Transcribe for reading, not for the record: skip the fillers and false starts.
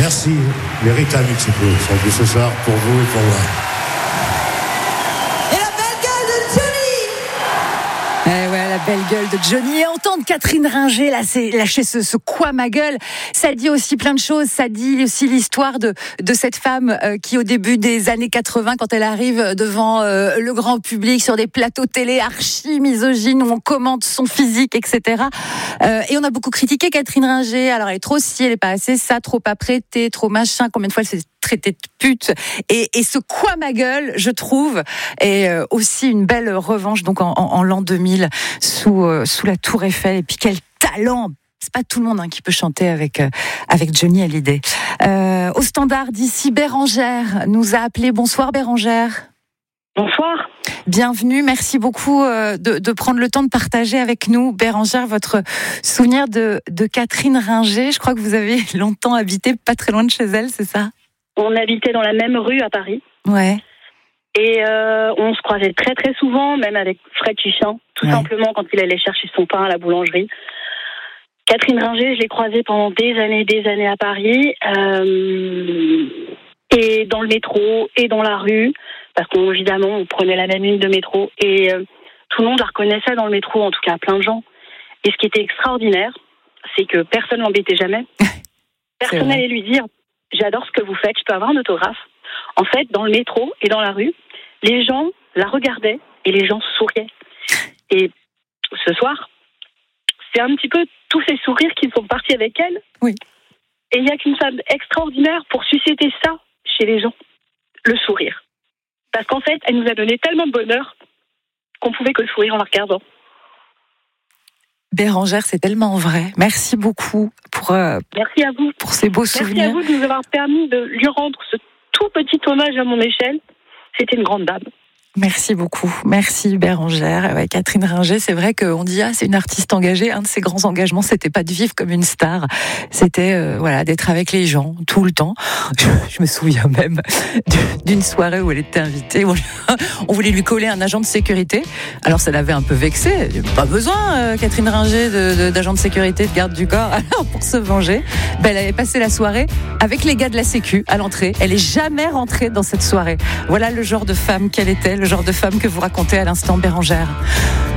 Merci, véritable un petit peu. En plus ce soir, pour vous et pour moi. Et la belle gueule de Johnny. Eh ouais, la belle gueule de Johnny. Et entendre Catherine Ringer lâcher ce quoi ma gueule, ça dit aussi plein de choses. Ça dit aussi l'histoire de cette femme qui, au début des années 80, quand elle arrive devant le grand public sur des plateaux télé archi misogynes où on commente son physique, etc. Et on a beaucoup critiqué Catherine Ringer. Alors elle est trop ci, elle est pas assez ça, trop apprêtée, trop machin. Combien de fois elle s'est traitée de pute. Et ce quoi ma gueule, je trouve, est aussi une belle revanche donc en l'an 2000 sous la Tour Eiffel. Et puis quel talent! C'est pas tout le monde qui peut chanter avec Johnny Hallyday. Au standard d'ici, Bérangère nous a appelé. Bonsoir Bérangère. Bonsoir. Bienvenue, merci beaucoup de prendre le temps de partager avec nous, Bérangère, votre souvenir de Catherine Ringer. Je crois que vous avez longtemps habité pas très loin de chez elle, c'est ça? On habitait dans la même rue à Paris. Ouais. Et on se croisait très très souvent, même avec Fred Chichin, tout simplement quand il allait chercher son pain à la boulangerie. Catherine Ringer, je l'ai croisée pendant des années à Paris, et dans le métro, et dans la rue, parce qu'évidemment, on prenait la même ligne de métro, et tout le monde la reconnaissait dans le métro, en tout cas plein de gens. Et ce qui était extraordinaire, c'est que personne ne l'embêtait jamais. Personne n'allait lui dire « J'adore ce que vous faites, je peux avoir un autographe ?» En fait, dans le métro et dans la rue, les gens la regardaient et les gens souriaient. Et ce soir, c'est un petit peu tous ces sourires qui sont partis avec elle. Oui. Et il n'y a qu'une femme extraordinaire pour susciter ça chez les gens, le sourire. Parce qu'en fait, elle nous a donné tellement de bonheur qu'on pouvait que sourire en la regardant. Bérangère, c'est tellement vrai. Merci beaucoup Merci à vous. Pour ces beaux souvenirs. Merci à vous de nous avoir permis de lui rendre ce tout petit hommage à mon échelle. C'était une grande dame. Merci beaucoup. Merci Bérangère. Ouais, Catherine Ringer, c'est vrai qu'on dit c'est une artiste engagée. Un de ses grands engagements, c'était pas de vivre comme une star, c'était d'être avec les gens tout le temps. Je me souviens même d'une soirée où elle était invitée. On voulait lui coller un agent de sécurité. Alors ça l'avait un peu vexée. Pas besoin, Catherine Ringer, d'agent de sécurité, de garde du corps. Alors pour se venger, elle avait passé la soirée avec les gars de la Sécu à l'entrée. Elle est jamais rentrée dans cette soirée. Voilà le genre de femme qu'elle était. Le genre de femme que vous racontez à l'instant, Bérangère.